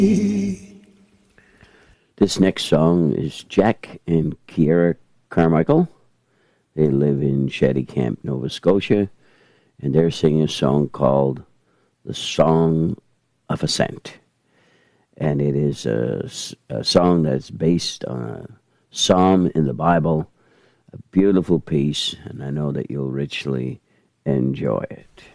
This next song is Jack and Kiera Carmichael. They live in Shady Camp, Nova Scotia, and they're singing a song called The Song of Ascent. And it is a song that's based on a psalm in the Bible, a beautiful piece, and I know that you'll richly enjoy it.